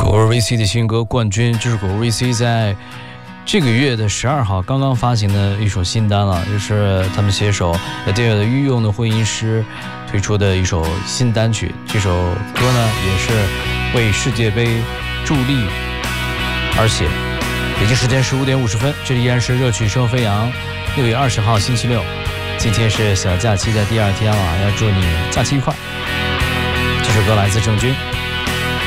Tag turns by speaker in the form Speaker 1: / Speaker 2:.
Speaker 1: 狗儿 VC 的新歌冠军，就是狗儿 VC 在这个月的12号刚刚发行的一首新单了，就是他们携手 Adele 的御用的混音师推出的一首新单曲。这首歌呢也是为世界杯助力而写。北京时间15点50分，这里依然是热曲声飞扬。6月20号星期六，今天是小假期的第2天了，要祝你假期愉快。这首歌来自郑钧。